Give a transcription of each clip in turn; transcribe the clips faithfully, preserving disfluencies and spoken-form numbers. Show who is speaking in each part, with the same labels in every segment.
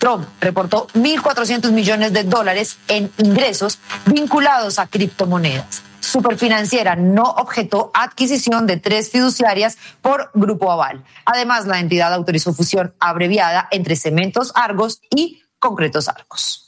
Speaker 1: Trump reportó mil cuatrocientos millones de dólares en ingresos vinculados a criptomonedas. Superfinanciera no objetó adquisición de tres fiduciarias por Grupo Aval. Además, la entidad autorizó fusión abreviada entre Cementos Argos y Concretos Argos.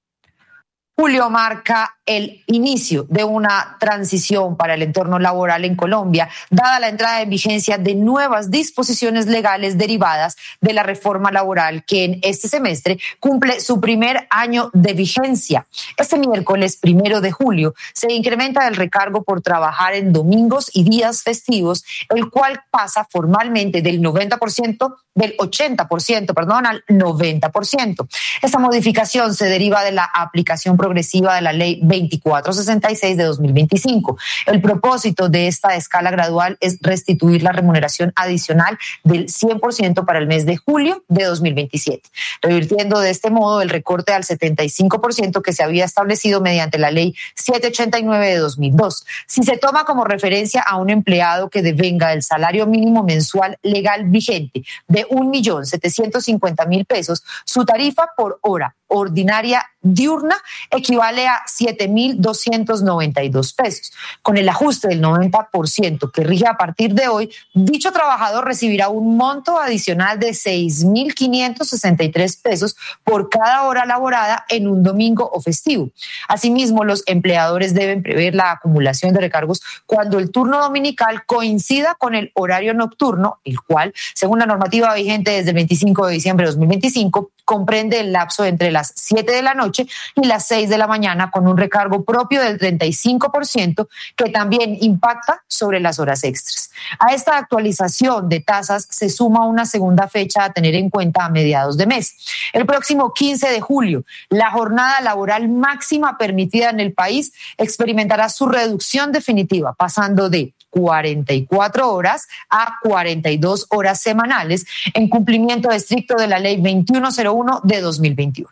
Speaker 1: Julio marca el inicio de una transición para el entorno laboral en Colombia, dada la entrada en vigencia de nuevas disposiciones legales derivadas de la reforma laboral que en este semestre cumple su primer año de vigencia. Este miércoles primero de julio se incrementa el recargo por trabajar en domingos y días festivos, el cual pasa formalmente del noventa por ciento, del ochenta por ciento, perdón, al noventa por ciento. Esta modificación se deriva de la aplicación progresiva de la ley veinticuatro sesenta y seis de dos mil veinticinco. El propósito de esta escala gradual es restituir la remuneración adicional del cien por ciento para el mes de julio de dos mil veintisiete, revirtiendo de este modo el recorte al setenta y cinco por ciento que se había establecido mediante la ley setecientos ochenta y nueve de dos mil dos. Si se toma como referencia a un empleado que devenga del salario mínimo mensual legal vigente de un millón setecientos cincuenta mil pesos, su tarifa por hora ordinaria diurna equivale a siete mil doscientos noventa y dos pesos. Con el ajuste del noventa por ciento que rige a partir de hoy, dicho trabajador recibirá un monto adicional de seis mil quinientos sesenta y tres pesos por cada hora laborada en un domingo o festivo. Asimismo, los empleadores deben prever la acumulación de recargos cuando el turno dominical coincida con el horario nocturno, el cual, según la normativa vigente desde el veinticinco de diciembre de dos mil veinticinco, comprende el lapso entre las siete de la noche y las seis de la mañana, con un recargo propio del treinta y cinco por ciento que también impacta sobre las horas extras. A esta actualización de tasas se suma una segunda fecha a tener en cuenta a mediados de mes. El próximo quince de julio, la jornada laboral máxima permitida en el país experimentará su reducción definitiva, pasando de cuarenta y cuatro horas a cuarenta y dos horas semanales, en cumplimiento estricto de la ley veintiuno cero uno de dos mil veintiuno.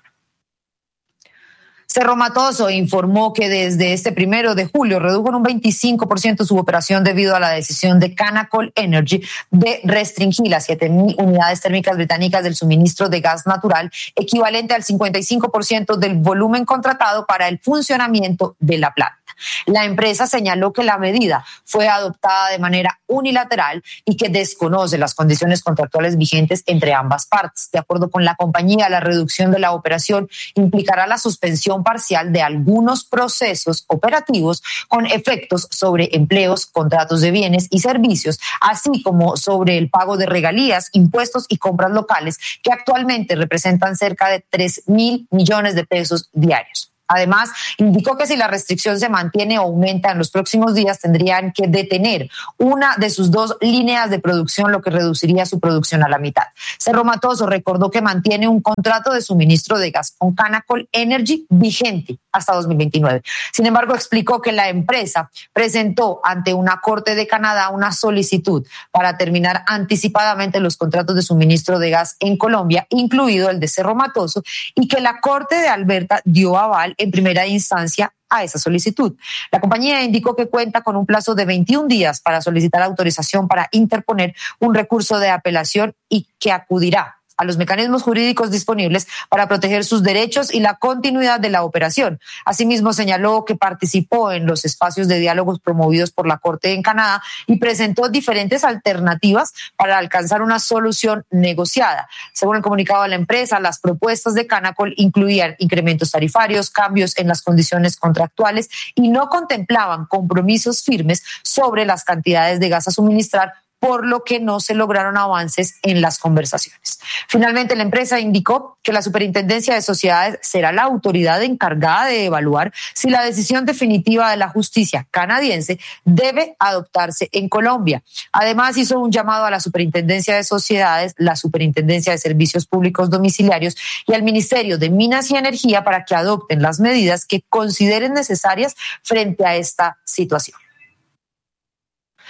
Speaker 1: Cerro Matoso informó que desde este primero de julio redujo en un veinticinco por ciento su operación debido a la decisión de Canacol Energy de restringir las siete mil unidades térmicas británicas del suministro de gas natural, equivalente al cincuenta y cinco por ciento del volumen contratado para el funcionamiento de la planta. La empresa señaló que la medida fue adoptada de manera unilateral y que desconoce las condiciones contractuales vigentes entre ambas partes. De acuerdo con la compañía, la reducción de la operación implicará la suspensión parcial de algunos procesos operativos con efectos sobre empleos, contratos de bienes y servicios, así como sobre el pago de regalías, impuestos y compras locales, que actualmente representan cerca de tres mil millones de pesos diarios. Además, indicó que si la restricción se mantiene o aumenta en los próximos días, tendrían que detener una de sus dos líneas de producción, lo que reduciría su producción a la mitad. Cerro Matoso recordó que mantiene un contrato de suministro de gas con Canacol Energy vigente hasta dos mil veintinueve. Sin embargo, explicó que la empresa presentó ante una corte de Canadá una solicitud para terminar anticipadamente los contratos de suministro de gas en Colombia, incluido el de Cerro Matoso, y que la corte de Alberta dio aval en primera instancia a esa solicitud. La compañía indicó que cuenta con un plazo de veintiún días para solicitar autorización para interponer un recurso de apelación y que acudirá a los mecanismos jurídicos disponibles para proteger sus derechos y la continuidad de la operación. Asimismo, señaló que participó en los espacios de diálogos promovidos por la Corte en Canadá y presentó diferentes alternativas para alcanzar una solución negociada. Según el comunicado de la empresa, las propuestas de Canacol incluían incrementos tarifarios, cambios en las condiciones contractuales y no contemplaban compromisos firmes sobre las cantidades de gas a suministrar, por lo que no se lograron avances en las conversaciones. Finalmente, la empresa indicó que la Superintendencia de Sociedades será la autoridad encargada de evaluar si la decisión definitiva de la justicia canadiense debe adoptarse en Colombia. Además, hizo un llamado a la Superintendencia de Sociedades, la Superintendencia de Servicios Públicos Domiciliarios y al Ministerio de Minas y Energía para que adopten las medidas que consideren necesarias frente a esta situación.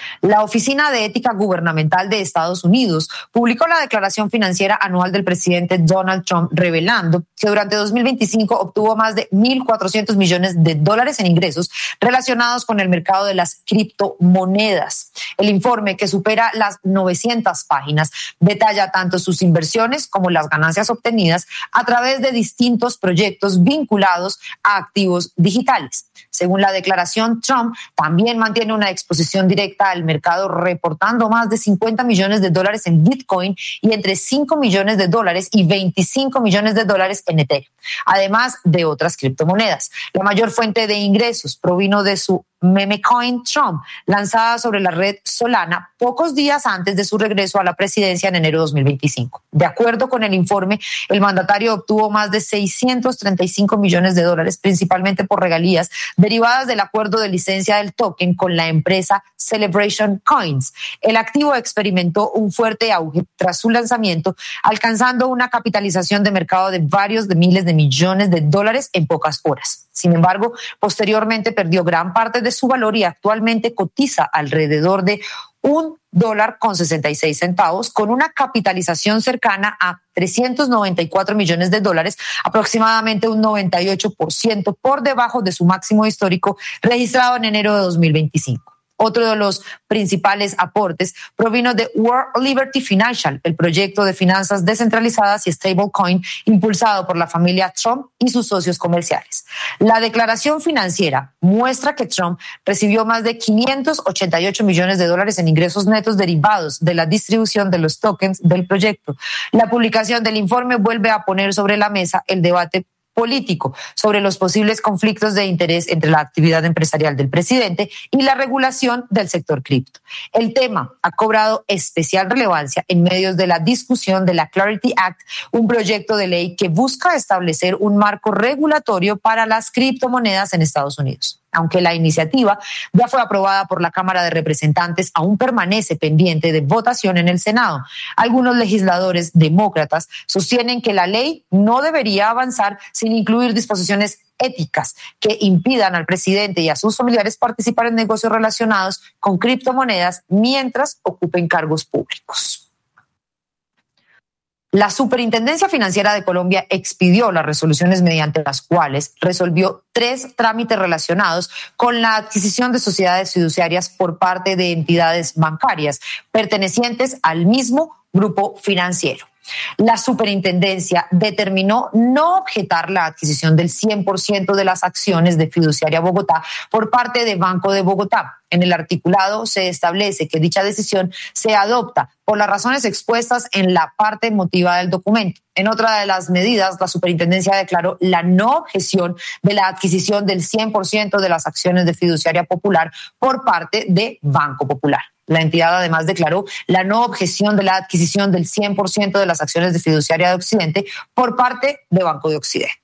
Speaker 1: La Oficina de Ética Gubernamental de Estados Unidos publicó la declaración financiera anual del presidente Donald Trump, revelando que durante dos mil veinticinco obtuvo más de mil cuatrocientos millones de dólares en ingresos relacionados con el mercado de las criptomonedas. El informe, que supera las novecientas páginas, detalla tanto sus inversiones como las ganancias obtenidas a través de distintos proyectos vinculados a activos digitales. Según la declaración, Trump también mantiene una exposición directa al mercado, reportando más de cincuenta millones de dólares en Bitcoin y entre cinco millones de dólares y veinticinco millones de dólares en Ethereum, además de otras criptomonedas. La mayor fuente de ingresos provino de su Memecoin Trump, lanzada sobre la red Solana pocos días antes de su regreso a la presidencia en enero de dos mil veinticinco. De acuerdo con el informe, el mandatario obtuvo más de seiscientos treinta y cinco millones de dólares, principalmente por regalías derivadas del acuerdo de licencia del token con la empresa Celebration Coins. El activo experimentó un fuerte auge tras su lanzamiento, alcanzando una capitalización de mercado de varios de miles de millones de dólares en pocas horas. Sin embargo, posteriormente perdió gran parte de su valor y actualmente cotiza alrededor de un dólar con sesenta y seis centavos, con una capitalización cercana a trescientos noventa y cuatro millones de dólares, aproximadamente un noventa y ocho por ciento por debajo de su máximo histórico registrado en enero de dos mil veinticinco. Otro de los principales aportes provino de World Liberty Financial, el proyecto de finanzas descentralizadas y stablecoin impulsado por la familia Trump y sus socios comerciales. La declaración financiera muestra que Trump recibió más de quinientos ochenta y ocho millones de dólares en ingresos netos derivados de la distribución de los tokens del proyecto. La publicación del informe vuelve a poner sobre la mesa el debate político sobre los posibles conflictos de interés entre la actividad empresarial del presidente y la regulación del sector cripto. El tema ha cobrado especial relevancia en medio de la discusión de la Clarity Act, un proyecto de ley que busca establecer un marco regulatorio para las criptomonedas en Estados Unidos. Aunque la iniciativa ya fue aprobada por la Cámara de Representantes, aún permanece pendiente de votación en el Senado. Algunos legisladores demócratas sostienen que la ley no debería avanzar sin incluir disposiciones éticas que impidan al presidente y a sus familiares participar en negocios relacionados con criptomonedas mientras ocupen cargos públicos. La Superintendencia Financiera de Colombia expidió las resoluciones mediante las cuales resolvió tres trámites relacionados con la adquisición de sociedades fiduciarias por parte de entidades bancarias pertenecientes al mismo grupo financiero. La superintendencia determinó no objetar la adquisición del cien por ciento de las acciones de Fiduciaria Bogotá por parte de Banco de Bogotá. En el articulado se establece que dicha decisión se adopta por las razones expuestas en la parte motivada del documento. En otra de las medidas, la superintendencia declaró la no objeción de la adquisición del cien por ciento de las acciones de Fiduciaria Popular por parte de Banco Popular. La entidad además declaró la no objeción de la adquisición del cien por ciento de las acciones de Fiduciaria de Occidente por parte de Banco de Occidente.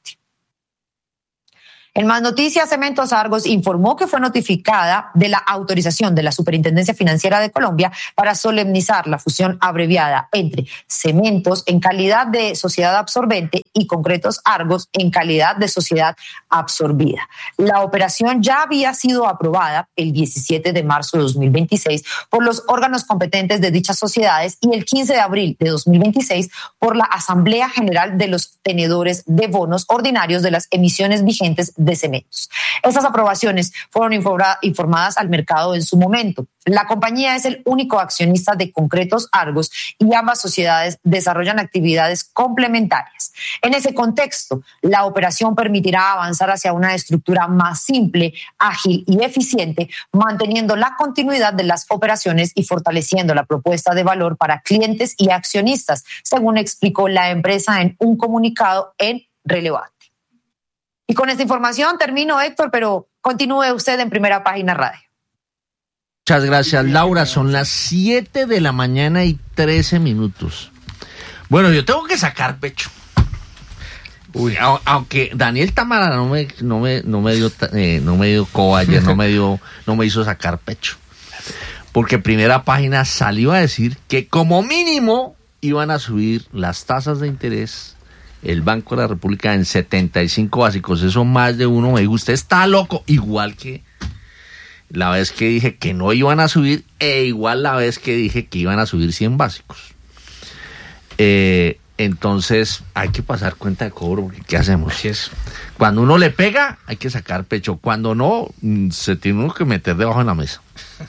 Speaker 1: En Más Noticias, Cementos Argos informó que fue notificada de la autorización de la Superintendencia Financiera de Colombia para solemnizar la fusión abreviada entre Cementos en calidad de sociedad absorbente y Concretos Argos en calidad de sociedad absorbida. La operación ya había sido aprobada el diecisiete de marzo de dos mil veintiséis por los órganos competentes de dichas sociedades y el quince de abril de dos mil veintiséis por la Asamblea General de los tenedores de bonos ordinarios de las emisiones vigentes de Cementos. Estas aprobaciones fueron informadas al mercado en su momento. La compañía es el único accionista de Concretos Argos y ambas sociedades desarrollan actividades complementarias. En ese contexto, la operación permitirá avanzar hacia una estructura más simple, ágil y eficiente, manteniendo la continuidad de las operaciones y fortaleciendo la propuesta de valor para clientes y accionistas, según explicó la empresa en un comunicado en Relevante. Y con esta información termino, Héctor, pero continúe usted en Primera Página Radio.
Speaker 2: Muchas gracias, Laura. Son las siete de la mañana y trece minutos. Bueno, yo tengo que sacar pecho. Uy, aunque Daniel Támara no me, no me, no me dio, eh, no me dio coba ayer, no me dio, no me hizo sacar pecho. Porque Primera Página salió a decir que como mínimo iban a subir las tasas de interés el Banco de la República en setenta y cinco básicos. Eso más de uno me dijo, usted está loco, igual que la vez que dije que no iban a subir, e igual la vez que dije que iban a subir cien básicos. Eh, entonces hay que pasar cuenta de cobro, porque ¿qué hacemos?
Speaker 3: Así es.
Speaker 2: Cuando uno le pega, hay que sacar pecho. Cuando no, se tiene uno que meter debajo de la mesa.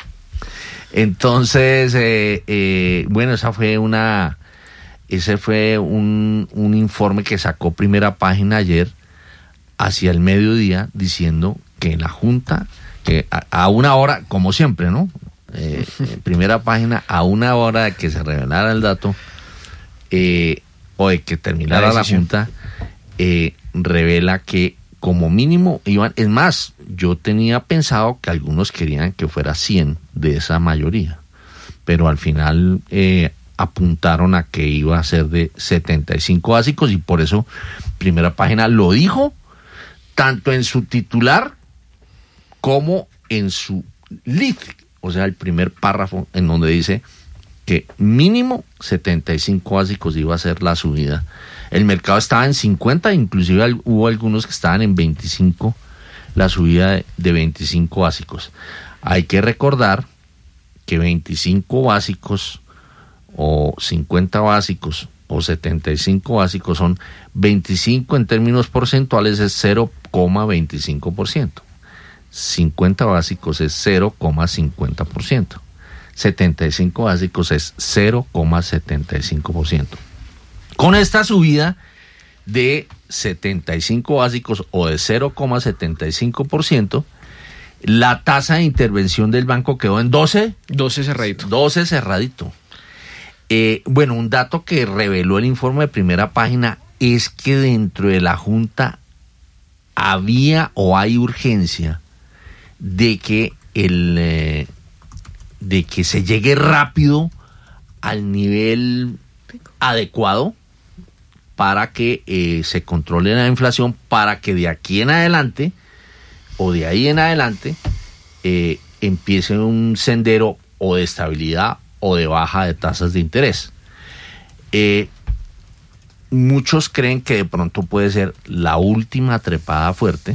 Speaker 2: Entonces, eh, eh, bueno, esa fue una, ese fue un, un informe que sacó Primera Página ayer, hacia el mediodía, diciendo que la Junta, que a, a una hora, como siempre, ¿no? Eh, Primera Página, a una hora de que se revelara el dato, eh, o de que terminara la, la Junta, eh, revela que como mínimo iban, es más, yo tenía pensado que algunos querían que fuera cien de esa mayoría, pero al final eh, apuntaron a que iba a ser de setenta y cinco básicos, y por eso Primera Página lo dijo, tanto en su titular como en su lead, o sea, el primer párrafo en donde dice que mínimo setenta y cinco básicos iba a ser la subida. El mercado estaba en cincuenta, inclusive hubo algunos que estaban en veinticinco, la subida de, de veinticinco básicos. Hay que recordar que veinticinco básicos o cincuenta básicos o setenta y cinco básicos son veinticinco en términos porcentuales, es cero coma veinticinco por ciento. cincuenta básicos es cero coma cincuenta por ciento. setenta y cinco básicos es cero coma setenta y cinco por ciento. Con esta subida de setenta y cinco básicos o de cero coma setenta y cinco por ciento, la tasa de intervención del banco quedó en doce.
Speaker 3: doce cerradito.
Speaker 2: doce cerradito. Eh, bueno, un dato que reveló el informe de Primera Página es que dentro de la Junta había o hay urgencia de que el eh, de que se llegue rápido al nivel adecuado para que eh, se controle la inflación, para que de aquí en adelante o de ahí en adelante eh, empiece un sendero o de estabilidad o de baja de tasas de interés. Eh, muchos creen que de pronto puede ser la última trepada fuerte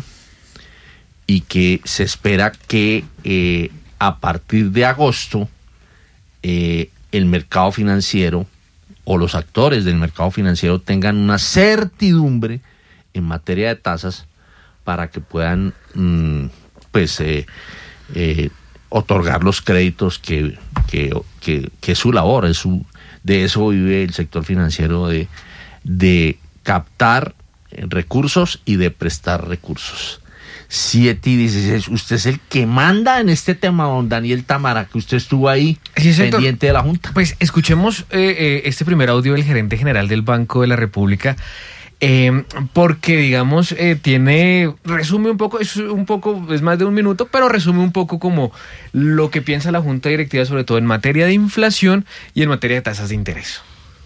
Speaker 2: y que se espera que eh, a partir de agosto eh, el mercado financiero o los actores del mercado financiero tengan una certidumbre en materia de tasas para que puedan mmm, pues eh, eh, otorgar los créditos que, que, que, que es su labor, es su, de eso vive el sector financiero, de, de captar recursos y de prestar recursos. siete y dieciséis, usted es el que manda en este tema, don Daniel Támara, que usted estuvo ahí sí, pendiente de la Junta.
Speaker 3: Pues escuchemos eh, eh, este primer audio del gerente general del Banco de la República, eh, porque digamos eh, tiene, resume un poco, es un poco, es más de un minuto, pero resume un poco como lo que piensa la Junta Directiva, sobre todo en materia de inflación y en materia de tasas de interés.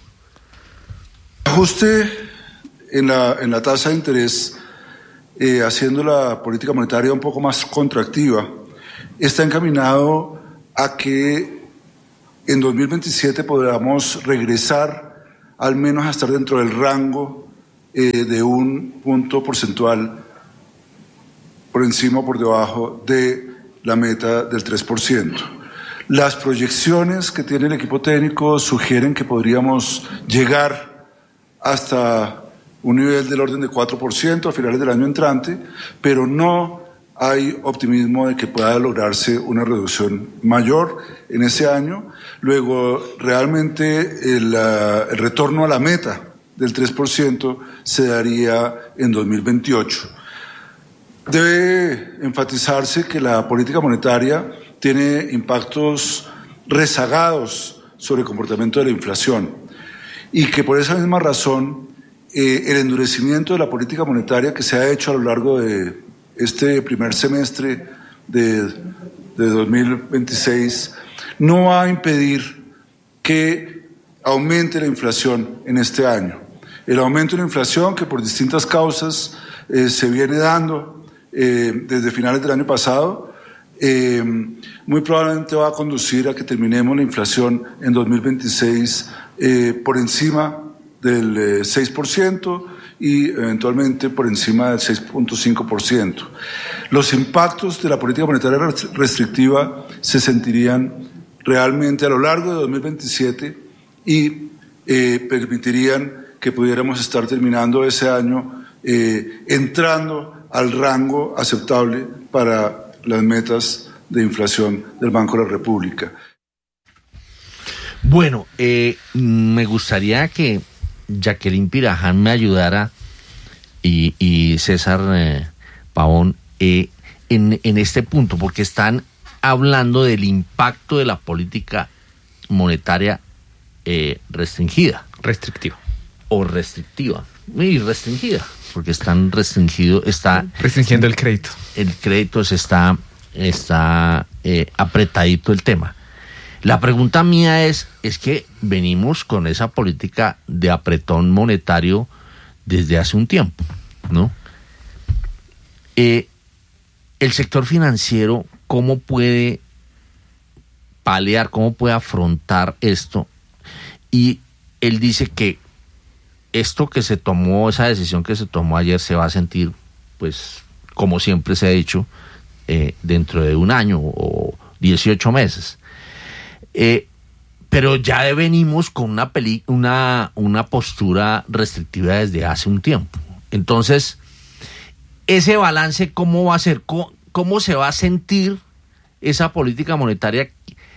Speaker 4: Ajuste en la, en la tasa de interés, Eh, haciendo la política monetaria un poco más contractiva, está encaminado a que en dos mil veintisiete podamos regresar al menos a estar dentro del rango eh, de un punto porcentual por encima o por debajo de la meta del tres por ciento. Las proyecciones que tiene el equipo técnico sugieren que podríamos llegar hasta un nivel del orden de cuatro por ciento a finales del año entrante, pero no hay optimismo de que pueda lograrse una reducción mayor en ese año. Luego, realmente el, uh, el retorno a la meta del tres por ciento se daría en dos mil veintiocho. Debe enfatizarse que la política monetaria tiene impactos rezagados sobre el comportamiento de la inflación y que por esa misma razón Eh, el endurecimiento de la política monetaria que se ha hecho a lo largo de este primer semestre de, de dos mil veintiséis no va a impedir que aumente la inflación en este año. El aumento de la inflación, que por distintas causas eh, se viene dando eh, desde finales del año pasado, eh, muy probablemente va a conducir a que terminemos la inflación en dos mil veintiséis eh, por encima del seis por ciento y eventualmente por encima del seis punto cinco por ciento. Los impactos de la política monetaria restrictiva se sentirían realmente a lo largo de dos mil veintisiete y eh, permitirían que pudiéramos estar terminando ese año eh, entrando al rango aceptable para las metas de inflación del Banco de la República.
Speaker 2: Bueno, eh, me gustaría que Jacqueline Piraján me ayudara y, y César eh, Pavón eh, en, en este punto, porque están hablando del impacto de la política monetaria eh, restringida.
Speaker 3: Restrictiva.
Speaker 2: O restrictiva. Y restringida, porque están restringido, está...
Speaker 3: Restringiendo el crédito.
Speaker 2: El crédito se está, está eh, apretadito el tema. La pregunta mía es, es que venimos con esa política de apretón monetario desde hace un tiempo, ¿no? Eh, el sector financiero, ¿cómo puede paliar, cómo puede afrontar esto? Y él dice que esto que se tomó, esa decisión que se tomó ayer se va a sentir, pues, como siempre se ha dicho, eh, dentro de un año o dieciocho meses. Eh, pero ya venimos con una, peli, una, una postura restrictiva desde hace un tiempo. Entonces, ese balance, ¿cómo va a ser? ¿Cómo, cómo se va a sentir esa política monetaria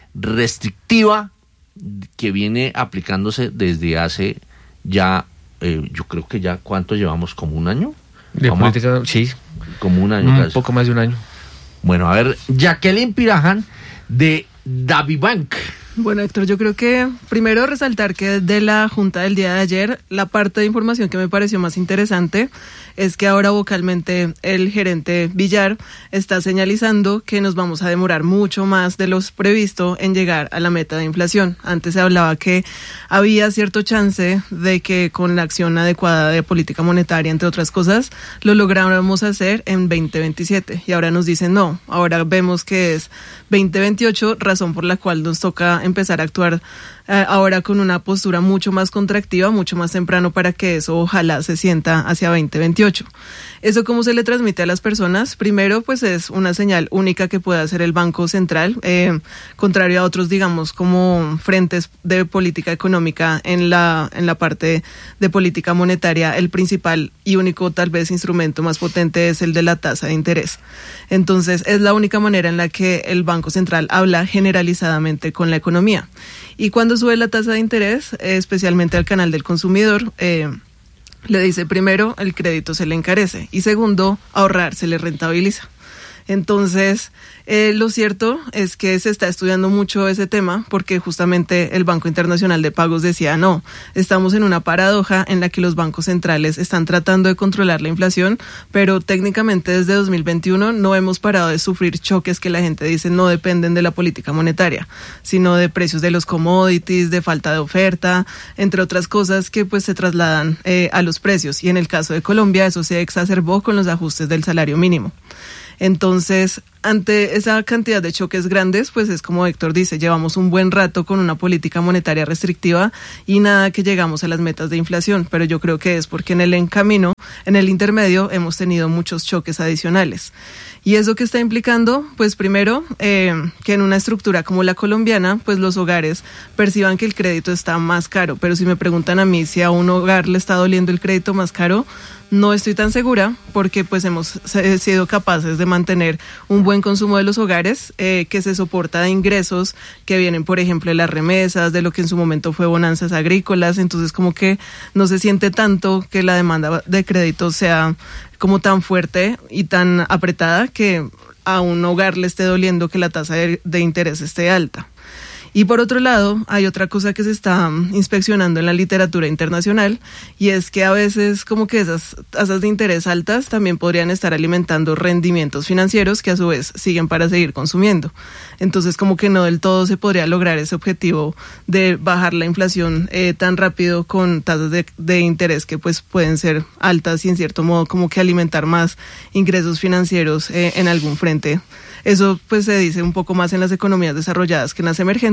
Speaker 2: restrictiva que viene aplicándose desde hace ya, eh, yo creo que ya, ¿cuánto llevamos? ¿Como un año?
Speaker 3: De política, a, sí.
Speaker 2: Como un año.
Speaker 3: Un
Speaker 2: casi.
Speaker 3: poco más de un año.
Speaker 2: Bueno, a ver, Jacqueline Piraján de DaviBank.
Speaker 5: Bueno, Héctor, yo creo que primero resaltar que de la junta del día de ayer, la parte de información que me pareció más interesante es que ahora vocalmente el gerente Villar está señalizando que nos vamos a demorar mucho más de lo previsto en llegar a la meta de inflación. Antes se hablaba que había cierto chance de que con la acción adecuada de política monetaria, entre otras cosas, lo lográramos hacer en veinte veintisiete. Y ahora nos dicen no, ahora vemos que es veinte veintiocho, razón por la cual nos toca empezar a actuar eh, ahora con una postura mucho más contractiva, mucho más temprano para que eso ojalá se sienta hacia veinte veintiocho. ¿Eso cómo se le transmite a las personas? Primero, pues es una señal única que puede hacer el Banco Central, eh, contrario a otros, digamos, como frentes de política económica en la, en la parte de política monetaria. El principal y único, tal vez, instrumento más potente es el de la tasa de interés. Entonces, es la única manera en la que el Banco Central habla generalizadamente con la economía. Y cuando sube la tasa de interés, eh, especialmente al canal del consumidor, eh, le dice primero, el crédito se le encarece y segundo, ahorrar se le rentabiliza. Entonces, eh, lo cierto es que se está estudiando mucho ese tema porque justamente el Banco Internacional de Pagos decía, no, estamos en una paradoja en la que los bancos centrales están tratando de controlar la inflación, pero técnicamente desde dos mil veintiuno no hemos parado de sufrir choques que la gente dice no dependen de la política monetaria, sino de precios de los commodities, de falta de oferta, entre otras cosas que pues se trasladan eh, a los precios. Y en el caso de Colombia eso se exacerbó con los ajustes del salario mínimo. Entonces, ante esa cantidad de choques grandes, pues es como Héctor dice, llevamos un buen rato con una política monetaria restrictiva y nada que llegamos a las metas de inflación, pero yo creo que es porque en el camino, en el intermedio, hemos tenido muchos choques adicionales. ¿Y eso qué está implicando? Pues primero, eh, que en una estructura como la colombiana, pues los hogares perciban que el crédito está más caro, pero si me preguntan a mí si a un hogar le está doliendo el crédito más caro, no estoy tan segura porque pues hemos sido capaces de mantener un buen consumo de los hogares eh, que se soporta de ingresos que vienen, por ejemplo, de las remesas, de lo que en su momento fue bonanzas agrícolas, entonces como que no se siente tanto que la demanda de crédito sea como tan fuerte y tan apretada que a un hogar le esté doliendo que la tasa de, de interés esté alta. Y por otro lado, hay otra cosa que se está inspeccionando en la literatura internacional y es que a veces como que esas tasas de interés altas también podrían estar alimentando rendimientos financieros que a su vez siguen para seguir consumiendo. Entonces como que no del todo se podría lograr ese objetivo de bajar la inflación eh, tan rápido con tasas de, de interés que pues pueden ser altas y en cierto modo como que alimentar más ingresos financieros eh, en algún frente. Eso pues se dice un poco más en las economías desarrolladas que en las emergentes.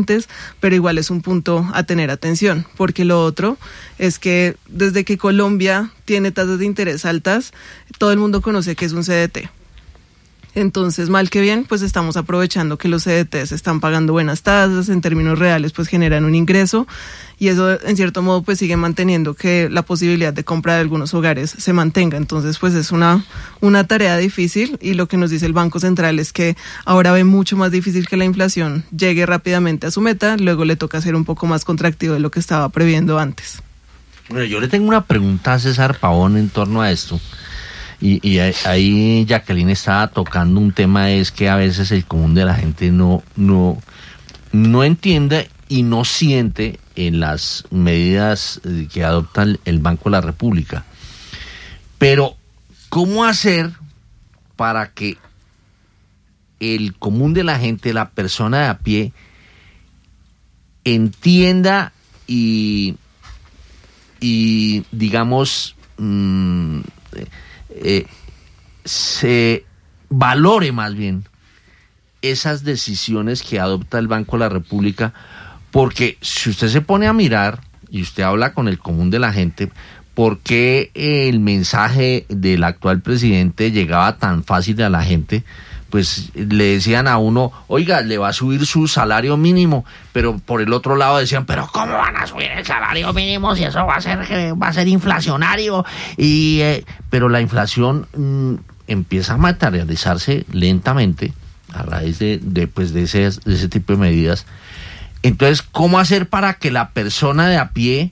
Speaker 5: antes, pero igual es un punto a tener atención, porque lo otro es que desde que Colombia tiene tasas de interés altas, todo el mundo conoce que es un C D T. Entonces, mal que bien, pues estamos aprovechando que los C D Ts están pagando buenas tasas, en términos reales pues generan un ingreso, y eso en cierto modo pues sigue manteniendo que la posibilidad de compra de algunos hogares se mantenga. Entonces pues es una, una tarea difícil, y lo que nos dice el Banco Central es que ahora ve mucho más difícil que la inflación llegue rápidamente a su meta, luego le toca ser un poco más contractivo de lo que estaba previendo antes.
Speaker 2: Bueno, yo le tengo una pregunta a César Pavón en torno a esto. Y, y ahí Jacqueline estaba tocando un tema, es que a veces el común de la gente no, no, no entiende y no siente en las medidas que adopta el Banco de la República. Pero, ¿cómo hacer para que el común de la gente, la persona de a pie, entienda y, y digamos, mmm, Eh, se valore más bien esas decisiones que adopta el Banco de la República? Porque si usted se pone a mirar y usted habla con el común de la gente, ¿por qué el mensaje del actual presidente llegaba tan fácil a la gente? Pues le decían a uno, oiga, le va a subir su salario mínimo, pero por el otro lado decían, pero ¿cómo van a subir el salario mínimo si eso va a ser va a ser inflacionario? Y eh, pero la inflación mmm, empieza a materializarse lentamente a raíz de, de pues de ese, de ese tipo de medidas. Entonces, ¿cómo hacer para que la persona de a pie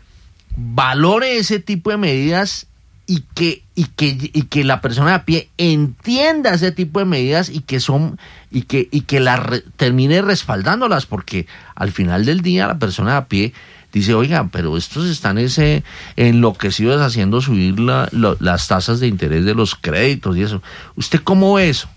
Speaker 2: valore ese tipo de medidas y que y que y que la persona de a pie entienda ese tipo de medidas y que son y que y que la re, termine respaldándolas? Porque al final del día la persona de a pie dice, oiga, pero estos están ese enloquecidos haciendo subir la, la, las tasas de interés de los créditos y eso. ¿Usted cómo ve eso?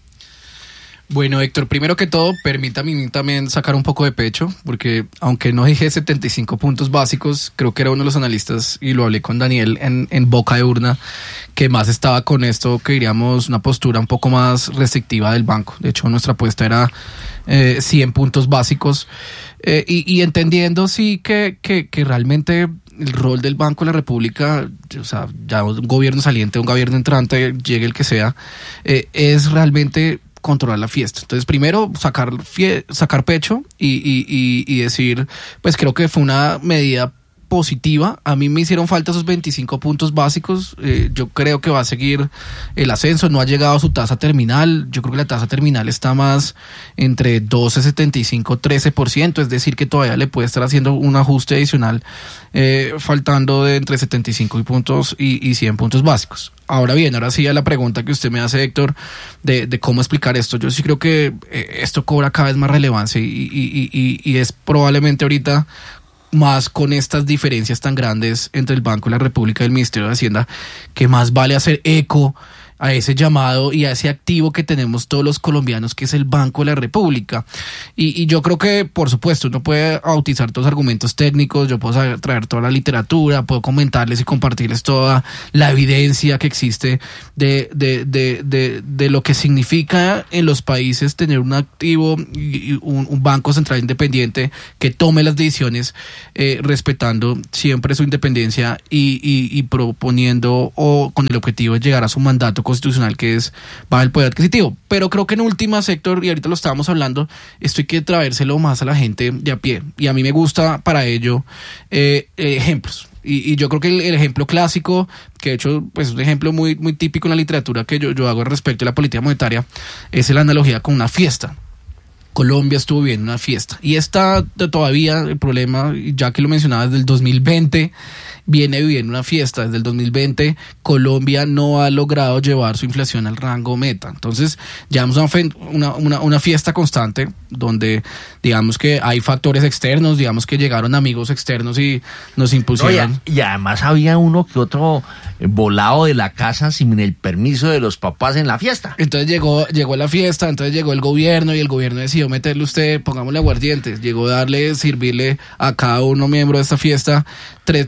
Speaker 6: Bueno, Héctor, primero que todo, permítame también sacar un poco de pecho, porque aunque no dije setenta y cinco puntos básicos, creo que era uno de los analistas, y lo hablé con Daniel en, en boca de urna, que más estaba con esto, que diríamos una postura un poco más restrictiva del banco. De hecho, nuestra apuesta era eh, cien puntos básicos, eh, y, y entendiendo sí que, que, que realmente el rol del Banco de la República, o sea, ya un gobierno saliente, un gobierno entrante, llegue el que sea, eh, es realmente controlar la fiesta. Entonces, primero, sacar fie- sacar pecho y, y, y, y decir, pues creo que fue una medida positiva. A mí me hicieron falta esos veinticinco puntos básicos. Eh, yo creo que va a seguir el ascenso. No ha llegado a su tasa terminal. Yo creo que la tasa terminal está más entre doce punto setenta y cinco, trece por ciento. Es decir, que todavía le puede estar haciendo un ajuste adicional, eh, faltando de entre setenta y cinco puntos y, y cien puntos básicos. Ahora bien, ahora sí a la pregunta que usted me hace, Héctor, de, de cómo explicar esto. Yo sí creo que eh, esto cobra cada vez más relevancia y, y, y, y es probablemente ahorita más con estas diferencias tan grandes entre el Banco de la República y el Ministerio de Hacienda, que más vale hacer eco a ese llamado y a ese activo que tenemos todos los colombianos, que es el Banco de la República. Y, y yo creo que, por supuesto, uno puede bautizar todos los argumentos técnicos, yo puedo traer toda la literatura, puedo comentarles y compartirles toda la evidencia que existe de, de, de, de, de lo que significa en los países tener un activo y un, un banco central independiente que tome las decisiones eh, respetando siempre su independencia y, y, y proponiendo o con el objetivo de llegar a su mandato constitucional, que es bajar el poder adquisitivo. Pero creo que en última, sector, y ahorita lo estábamos hablando, esto hay que traérselo más a la gente de a pie, y a mí me gusta para ello eh, eh, ejemplos. Y, y yo creo que el, el ejemplo clásico, que de hecho pues, es un ejemplo muy, muy típico en la literatura que yo, yo hago respecto a la política monetaria, es la analogía con una fiesta. Colombia estuvo viviendo una fiesta y está todavía el problema, ya que lo mencionaba, desde el dos mil veinte viene viviendo una fiesta. Desde el dos mil veinte Colombia no ha logrado llevar su inflación al rango meta. Entonces llevamos una, una, una fiesta constante donde digamos que hay factores externos, digamos que llegaron amigos externos y nos impusieron.
Speaker 2: No, y, y además había uno que otro volado de la casa sin el permiso de los papás en la fiesta.
Speaker 6: Entonces llegó, llegó la fiesta, entonces llegó el gobierno y el gobierno decidió meterle usted, pongámosle aguardientes, llegó a darle, servirle a cada uno miembro de esta fiesta tres shots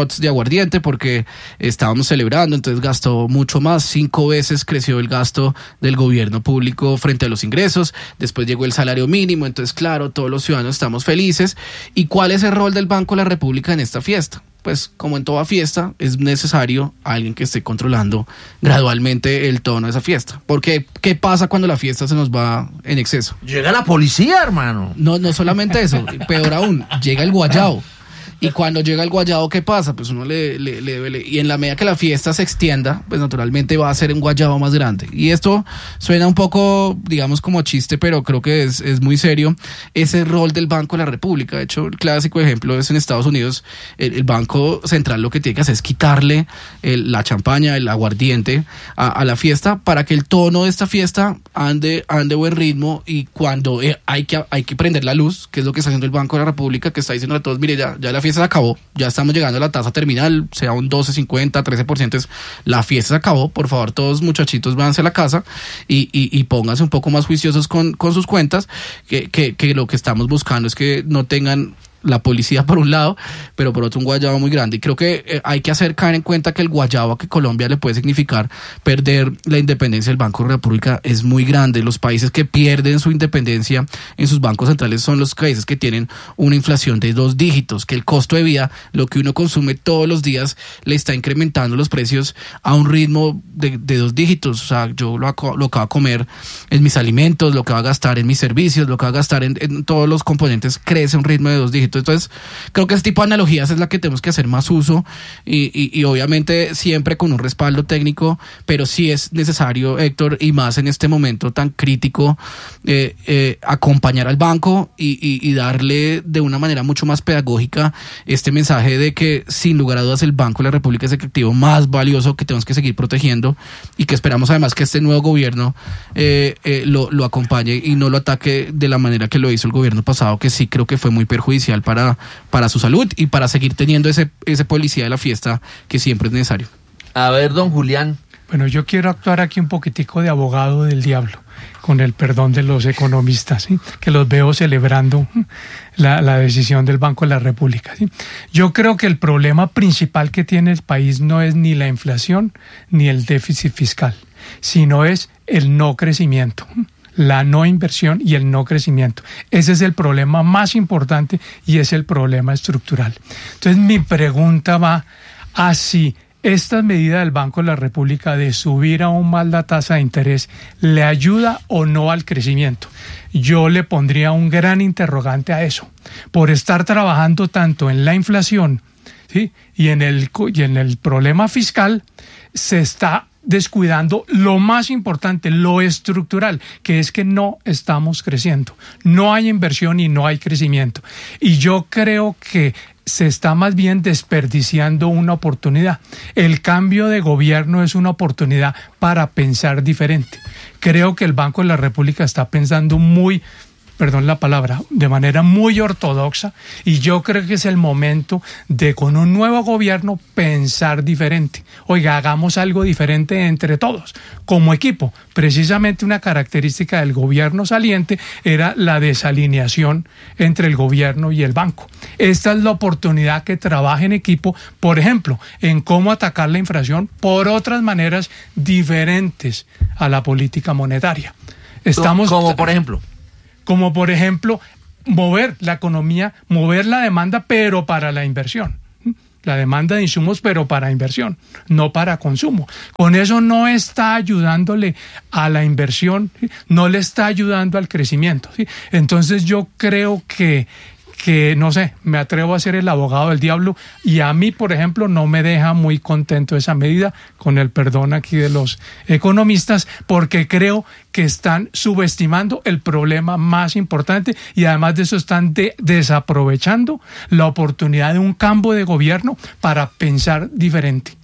Speaker 6: shots de aguardiente porque estábamos celebrando, entonces gastó mucho más, cinco veces creció el gasto del gobierno público frente a los ingresos, después llegó el salario mínimo, entonces claro, todos los ciudadanos estamos felices. ¿Y cuál es el rol del Banco de la República en esta fiesta? Pues como en toda fiesta es necesario alguien que esté controlando gradualmente el tono de esa fiesta. Porque ¿qué pasa cuando la fiesta se nos va en exceso?
Speaker 2: Llega la policía, hermano.
Speaker 6: No, no solamente eso, peor aún, llega el guayao. Y cuando llega el guayao, ¿qué pasa? Pues uno le, le, le duele. Y en la medida que la fiesta se extienda, pues naturalmente va a ser un guayao más grande. Y esto suena un poco, digamos, como chiste, pero creo que es, es muy serio. Ese rol del Banco de la República. De hecho, el clásico ejemplo es en Estados Unidos. El, el Banco Central lo que tiene que hacer es quitarle el, la champaña, el aguardiente a, a la fiesta para que el tono de esta fiesta ande, ande buen ritmo. Y cuando hay que, hay que prender la luz, que es lo que está haciendo el Banco de la República, que está diciendo a todos, mire, ya, ya la fiesta se acabó, ya estamos llegando a la tasa terminal, sea un doce, cincuenta, trece por ciento, la fiesta se acabó, por favor todos muchachitos váyanse a la casa y, y, y pónganse un poco más juiciosos con, con sus cuentas, que, que, que lo que estamos buscando es que no tengan la policía por un lado, pero por otro un guayabo muy grande. Y creo que eh, hay que hacer caer en cuenta que el guayabo que Colombia le puede significar perder la independencia del Banco de la República es muy grande. Los países que pierden su independencia en sus bancos centrales son los países que tienen una inflación de dos dígitos, que el costo de vida, lo que uno consume todos los días, le está incrementando los precios a un ritmo de, de dos dígitos. O sea, yo lo, lo que va a comer en mis alimentos, lo que va a gastar en mis servicios, lo que va a gastar en, en todos los componentes, crece a un ritmo de dos dígitos. Entonces, creo que este tipo de analogías es la que tenemos que hacer más uso y, y, y obviamente siempre con un respaldo técnico, pero sí es necesario, Héctor, y más en este momento tan crítico, eh, eh, acompañar al banco y, y, y darle de una manera mucho más pedagógica este mensaje de que sin lugar a dudas el Banco de la República es el activo más valioso que tenemos que seguir protegiendo y que esperamos además que este nuevo gobierno eh, eh, lo, lo acompañe y no lo ataque de la manera que lo hizo el gobierno pasado, que sí creo que fue muy perjudicial para, para su salud y para seguir teniendo ese, ese policía de la fiesta que siempre es necesario.
Speaker 2: A ver, don Julián.
Speaker 7: Bueno, yo quiero actuar aquí un poquitico de abogado del diablo, con el perdón de los economistas, ¿sí? Que los veo celebrando la, la decisión del Banco de la República, ¿sí? Yo creo que el problema principal que tiene el país no es ni la inflación ni el déficit fiscal, sino es el no crecimiento. La no inversión y el no crecimiento. Ese es el problema más importante y es el problema estructural. Entonces mi pregunta va a si esta medida del Banco de la República de subir aún más la tasa de interés le ayuda o no al crecimiento. Yo le pondría un gran interrogante a eso. Por estar trabajando tanto en la inflación, ¿sí? y, en el, y en el problema fiscal, se está descuidando lo más importante, lo estructural, que es que no estamos creciendo. No hay inversión y no hay crecimiento. Y yo creo que se está más bien desperdiciando una oportunidad. El cambio de gobierno es una oportunidad para pensar diferente. Creo que el Banco de la República está pensando muy, perdón la palabra, de manera muy ortodoxa, y yo creo que es el momento de, con un nuevo gobierno, pensar diferente. Oiga, hagamos algo diferente entre todos, como equipo. Precisamente una característica del gobierno saliente era la desalineación entre el gobierno y el banco. Esta es la oportunidad que trabaje en equipo, por ejemplo, en cómo atacar la inflación por otras maneras diferentes a la política monetaria. Estamos,
Speaker 2: como por ejemplo...
Speaker 7: Como por ejemplo, mover la economía, mover la demanda, pero para la inversión. La demanda de insumos, pero para inversión, no para consumo. Con eso no está ayudándole a la inversión, ¿sí? No le está ayudando al crecimiento, ¿sí? Entonces yo creo que, que, no sé, me atrevo a ser el abogado del diablo y a mí, por ejemplo, no me deja muy contento esa medida, con el perdón aquí de los economistas, porque creo que están subestimando el problema más importante y además de eso están de, desaprovechando la oportunidad de un cambio de gobierno para pensar diferente.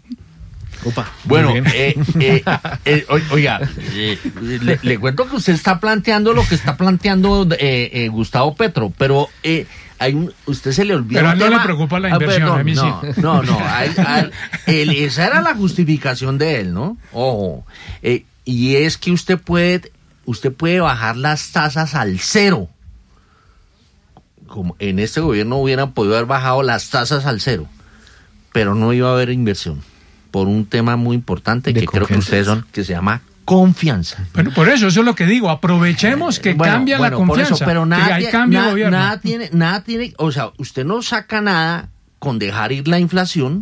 Speaker 2: Opa. Bueno, eh, eh, eh, oiga, eh, le, le cuento que usted está planteando lo que está planteando eh, eh, Gustavo Petro, pero eh, hay un, usted se le olvidó.
Speaker 7: Pero a él no
Speaker 2: tema.
Speaker 7: le preocupa la inversión,
Speaker 2: ah, perdón,
Speaker 7: a mí
Speaker 2: no,
Speaker 7: sí.
Speaker 2: No, no, a él, a él, él, esa era la justificación de él, ¿no? Ojo, eh, y es que usted puede, usted puede bajar las tasas al cero. Como en este gobierno hubieran podido haber bajado las tasas al cero. pero no iba a haber inversión por un tema muy importante
Speaker 3: De
Speaker 2: que creo que
Speaker 3: confianza.
Speaker 2: ustedes son, que se llama confianza.
Speaker 7: Bueno, por eso, eso es lo que digo, aprovechemos que
Speaker 2: Bueno,
Speaker 7: cambia
Speaker 2: bueno,
Speaker 7: la
Speaker 2: por
Speaker 7: confianza,
Speaker 2: eso, pero nada,
Speaker 7: que hay
Speaker 2: tie-
Speaker 7: cambio de
Speaker 2: nada,
Speaker 7: gobierno.
Speaker 2: nada tiene, nada tiene, o sea, usted no saca nada con dejar ir la inflación,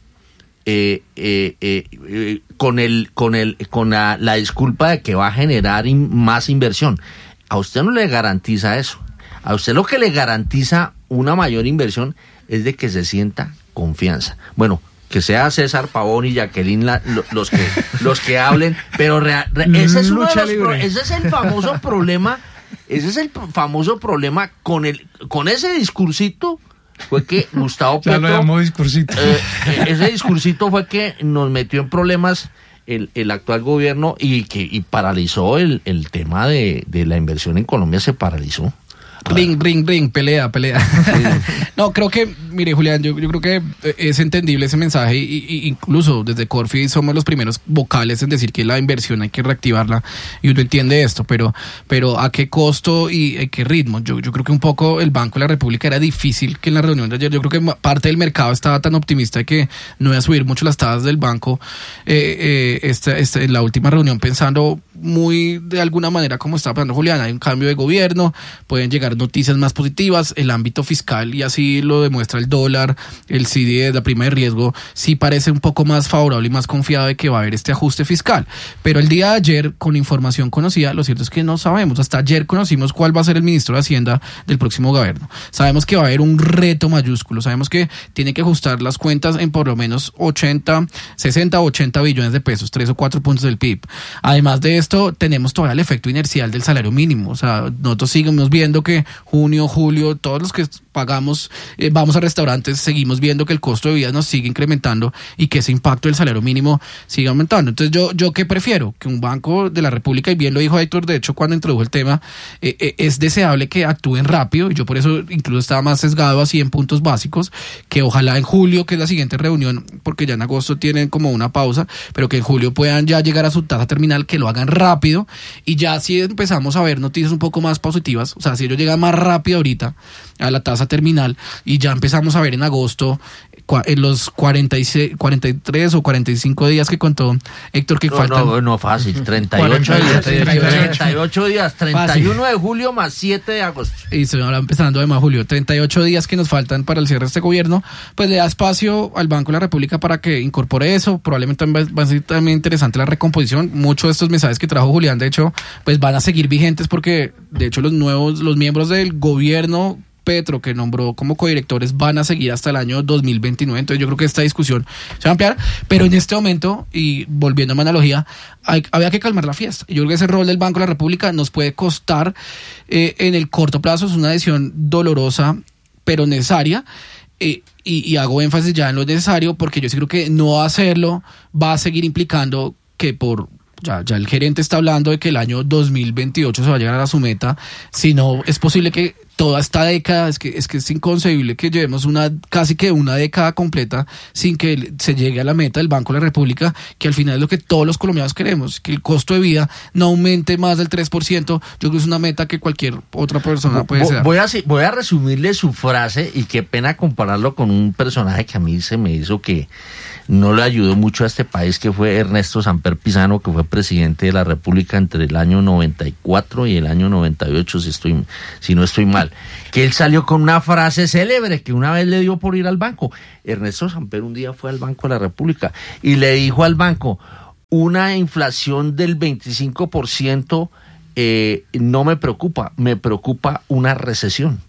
Speaker 2: eh, eh, eh, eh, con el, con el, con la, la disculpa de que va a generar in- más inversión. A usted no le garantiza eso. A usted lo que le garantiza una mayor inversión es de que se sienta confianza. Bueno, que sea César Pavón y Jacqueline la, lo, los que los que hablen, pero rea, re, ese es uno de
Speaker 3: Lucha
Speaker 2: los pro,
Speaker 3: libre.
Speaker 2: ese es el famoso problema, ese es el famoso problema con el con ese discursito fue que Gustavo
Speaker 7: Ya lo
Speaker 2: Petro
Speaker 7: llamó discursito.
Speaker 2: eh, eh, ese discursito fue que nos metió en problemas el, el actual gobierno y que y paralizó el, el tema de, de la inversión en Colombia, se paralizó.
Speaker 6: Ring, ring, ring, pelea, pelea. No, creo que, mire, Julián, yo, yo creo que es entendible ese mensaje y, y incluso desde Corfi somos los primeros vocales en decir que la inversión hay que reactivarla y uno entiende esto, pero, pero ¿a qué costo y a qué ritmo? Yo, yo creo que un poco el Banco de la República era difícil que en la reunión de ayer, yo creo que parte del mercado estaba tan optimista de que no iba a subir mucho las tasas del banco eh, eh, esta, esta, en la última reunión pensando muy de alguna manera como está hablando Julián, hay un cambio de gobierno, pueden llegar noticias más positivas, el ámbito fiscal y así lo demuestra el dólar, el C D de la prima de riesgo, sí parece un poco más favorable y más confiado de que va a haber este ajuste fiscal, pero el día de ayer con información conocida, lo cierto es que no sabemos, hasta ayer conocimos cuál va a ser el ministro de Hacienda del próximo gobierno, sabemos que va a haber un reto mayúsculo, sabemos que tiene que ajustar las cuentas en por lo menos ochenta, sesenta o ochenta billones de pesos, tres o cuatro puntos del P I B, además de esto tenemos todavía el efecto inercial del salario mínimo, o sea, nosotros seguimos viendo que junio, julio, todos los que pagamos, eh, vamos a restaurantes, seguimos viendo que el costo de vida nos sigue incrementando y que ese impacto del salario mínimo sigue aumentando. Entonces, yo, yo ¿qué prefiero? Que un Banco de la República, y bien lo dijo Héctor, de hecho, cuando introdujo el tema, eh, eh, es deseable que actúen rápido, y yo por eso incluso estaba más sesgado así en puntos básicos, que ojalá en julio, que es la siguiente reunión, porque ya en agosto tienen como una pausa, pero que en julio puedan ya llegar a su tasa terminal, que lo hagan rápido, y ya si empezamos a ver noticias un poco más positivas, o sea, si ellos llegan más rápido ahorita a la tasa terminal y ya empezamos a ver en agosto en los cuarenta y seis, cuarenta y tres o cuarenta y cinco días que contó Héctor que
Speaker 2: No,
Speaker 6: faltan.
Speaker 2: no, no fácil, treinta y ocho días,
Speaker 6: treinta y ocho.
Speaker 2: treinta y ocho días, treinta y uno de julio más siete de agosto.
Speaker 6: Y se va empezando además julio, treinta y ocho días que nos faltan para el cierre de este gobierno, pues le da espacio al Banco de la República para que incorpore eso, probablemente va a ser también interesante la recomposición, muchos de estos mensajes que trajo Julián, de hecho, pues van a seguir vigentes porque de hecho los nuevos, los miembros del gobierno Petro que nombró como codirectores van a seguir hasta el año dos mil veintinueve, entonces yo creo que esta discusión se va a ampliar, pero en este momento, y volviendo a mi analogía, hay, había que calmar la fiesta, yo creo que ese rol del Banco de la República nos puede costar eh, en el corto plazo, es una decisión dolorosa pero necesaria, eh, y, y hago énfasis ya en lo necesario porque yo sí creo que no hacerlo va a seguir implicando que por Ya, ya el gerente está hablando de que el año dos mil veintiocho se va a llegar a su meta, si no es posible que toda esta década, es que es que es inconcebible que llevemos una casi que una década completa sin que se llegue a la meta del Banco de la República, que al final es lo que todos los colombianos queremos, que el costo de vida no aumente más del tres por ciento, yo creo que es una meta que cualquier otra persona puede ser.
Speaker 2: Voy a, voy a resumirle su frase y qué pena compararlo con un personaje que a mí se me hizo que no le ayudó mucho a este país, que fue Ernesto Samper Pizano, que fue presidente de la República entre el año noventa y cuatro y el año noventa y ocho, si estoy, si no estoy mal, que él salió con una frase célebre que una vez le dio por ir al banco. Ernesto Samper un día fue al Banco de la República y le dijo al banco, una inflación del veinticinco por ciento eh, no me preocupa, me preocupa una recesión.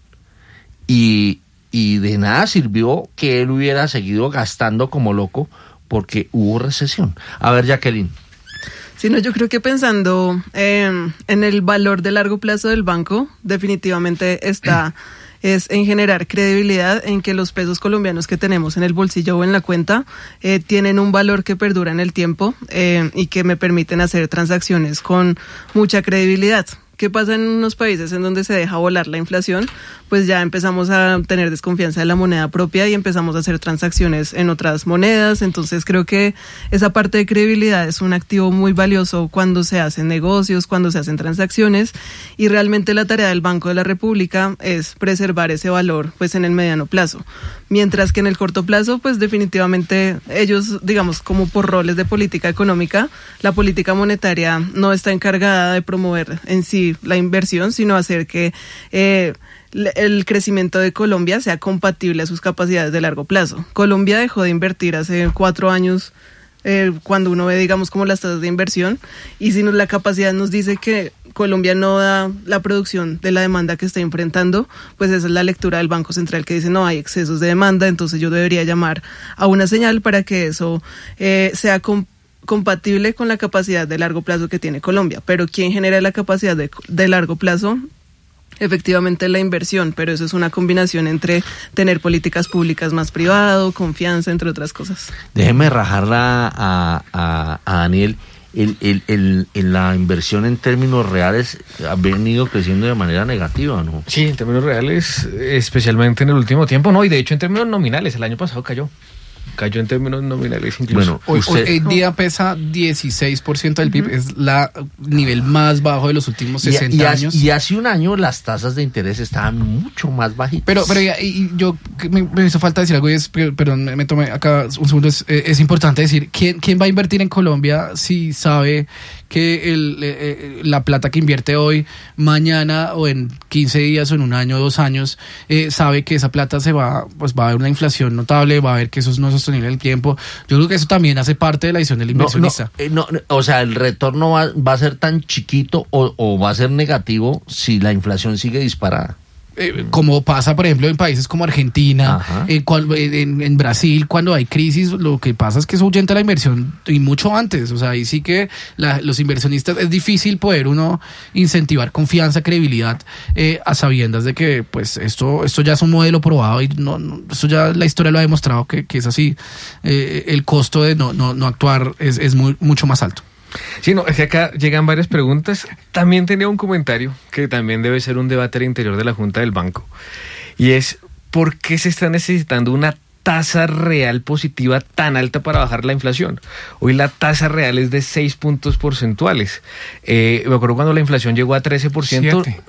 Speaker 2: Y Y de nada sirvió que él hubiera seguido gastando como loco porque hubo recesión. A ver, Jacqueline.
Speaker 5: Sí, no, yo creo que pensando eh, en el valor de largo plazo del banco, definitivamente está es en generar credibilidad en que los pesos colombianos que tenemos en el bolsillo o en la cuenta eh, tienen un valor que perdura en el tiempo eh, y que me permiten hacer transacciones con mucha credibilidad. ¿Qué pasa en unos países en donde se deja volar la inflación? Pues ya empezamos a tener desconfianza de la moneda propia y empezamos a hacer transacciones en otras monedas. Entonces creo que esa parte de credibilidad es un activo muy valioso cuando se hacen negocios, cuando se hacen transacciones, y realmente la tarea del Banco de la República es preservar ese valor pues en el mediano plazo. Mientras que en el corto plazo, pues definitivamente ellos, digamos, como por roles de política económica, la política monetaria no está encargada de promover en sí la inversión, sino hacer que eh, el crecimiento de Colombia sea compatible a sus capacidades de largo plazo. Colombia dejó de invertir hace cuatro años, eh, cuando uno ve, digamos, como las tasas de inversión, y si nos, la capacidad nos dice que Colombia no da la producción de la demanda que está enfrentando, pues esa es la lectura del Banco Central, que dice no hay excesos de demanda, entonces yo debería llamar a una señal para que eso eh, sea com- compatible con la capacidad de largo plazo que tiene Colombia. Pero ¿quién genera la capacidad de, de largo plazo? Efectivamente la inversión, pero eso es una combinación entre tener políticas públicas más privado, confianza, entre otras cosas.
Speaker 2: Déjeme rajarla a, a, a Daniel. El, el, el, el, la inversión en términos reales ha venido creciendo de manera negativa, ¿no?
Speaker 3: Sí, en términos reales, especialmente en el último tiempo, no, y de hecho en términos nominales, el año pasado cayó. Cayó en términos nominales incluso.
Speaker 2: Bueno,
Speaker 6: hoy,
Speaker 2: usted...
Speaker 6: hoy en día pesa dieciséis por ciento del P I B, uh-huh. Es la nivel más bajo de los últimos sesenta
Speaker 2: y, y
Speaker 6: años.
Speaker 2: Y hace un año las tasas de interés estaban mucho más bajitas.
Speaker 6: Pero, pero y, y yo me, me hizo falta decir algo y es, perdón, me, me tomé acá un segundo, es, es importante decir, ¿quién, quién va a invertir en Colombia si sabe que el, eh, la plata que invierte hoy, mañana o en quince días o en un año o dos años, eh, sabe que esa plata se va, pues va a haber una inflación notable, va a haber que eso no es sostenible en el tiempo? Yo creo que eso también hace parte de la decisión del inversionista.
Speaker 2: No, no, eh, no, o sea, el retorno va, va a ser tan chiquito o, o va a ser negativo si la inflación sigue disparada.
Speaker 6: Eh, como pasa, por ejemplo, en países como Argentina, eh, cual, en, en Brasil, cuando hay crisis, lo que pasa es que eso ahuyenta la inversión y mucho antes. O sea, ahí sí que la, los inversionistas, es difícil poder uno incentivar confianza, credibilidad, eh, a sabiendas de que pues esto esto ya es un modelo probado y no, no eso ya la historia lo ha demostrado que, que es así. Eh, el costo de no, no, no actuar es, es muy, mucho más alto.
Speaker 3: Sí, no, es que acá llegan varias preguntas. También tenía un comentario que también debe ser un debate al interior de la Junta del Banco. Y es, ¿por qué se está necesitando una tasa real positiva tan alta para bajar la inflación? Hoy la tasa real es de seis puntos porcentuales. Eh, me acuerdo cuando la inflación llegó a trece por ciento.
Speaker 7: Siete.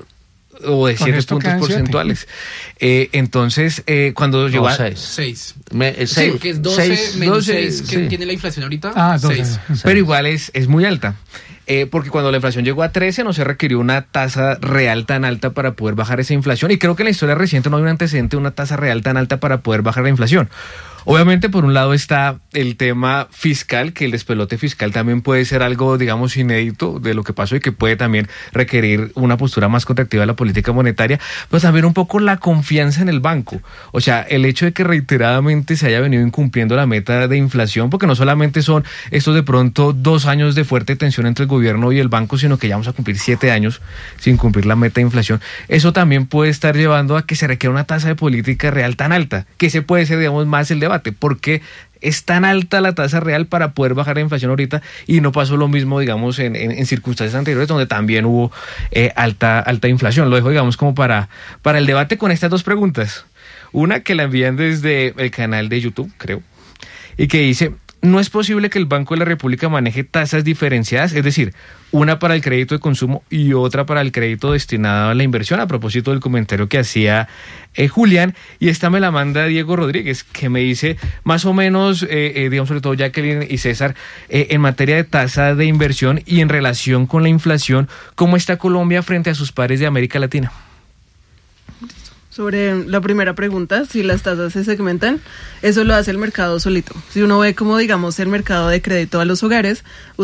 Speaker 3: O de siete puntos porcentuales. Eh, entonces, eh, cuando llegó a
Speaker 6: seis.
Speaker 2: Me,
Speaker 6: sí, porque es doce menos seis que sí. Tiene la inflación ahorita.
Speaker 7: Ah, seis.
Speaker 3: Pero igual es, es muy alta. Eh, porque cuando la inflación llegó a trece no se requirió una tasa real tan alta para poder bajar esa inflación. Y creo que en la historia reciente no hay un antecedente de una tasa real tan alta para poder bajar la inflación. Obviamente, por un lado está el tema fiscal, que el despelote fiscal también puede ser algo, digamos, inédito de lo que pasó y que puede también requerir una postura más contractiva de la política monetaria, pero también un poco la confianza en el banco. O sea, el hecho de que reiteradamente se haya venido incumpliendo la meta de inflación, porque no solamente son estos de pronto dos años de fuerte tensión entre el gobierno y el banco, sino que ya vamos a cumplir siete años sin cumplir la meta de inflación. Eso también puede estar llevando a que se requiera una tasa de política real tan alta, que ese puede ser, digamos, más el debate. ¿Por qué es tan alta la tasa real para poder bajar la inflación ahorita y no pasó lo mismo, digamos, en, en, en circunstancias anteriores donde también hubo eh, alta, alta inflación? Lo dejo, digamos, como para, para el debate con estas dos preguntas. Una que la envían desde el canal de YouTube, creo, y que dice: no es posible que el Banco de la República maneje tasas diferenciadas, es decir, una para el crédito de consumo y otra para el crédito destinado a la inversión, a propósito del comentario que hacía eh, Julián. Y esta me la manda Diego Rodríguez, que me dice más o menos, eh, eh, digamos, sobre todo Jacqueline y César, eh, en materia de tasa de inversión y en relación con la inflación, ¿cómo está Colombia frente a sus pares de América Latina?
Speaker 5: Sobre la primera pregunta, si las tasas se segmentan, eso lo hace el mercado solito. Si uno ve como, digamos, el mercado de crédito a los hogares,